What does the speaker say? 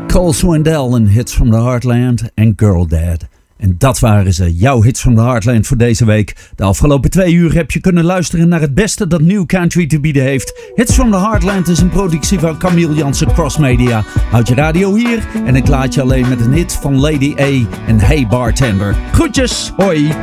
Cole Swindell en Hits from the Heartland en Girl Dad. En dat waren ze, jouw Hits from the Heartland voor deze week. De afgelopen 2 uur heb je kunnen luisteren naar het beste dat New Country te bieden heeft. Hits from the Heartland is een productie van Camille Jansen Cross Media. Houd je radio hier en ik laat je alleen met een hit van Lady A en Hey Bartender. Groetjes, hoi!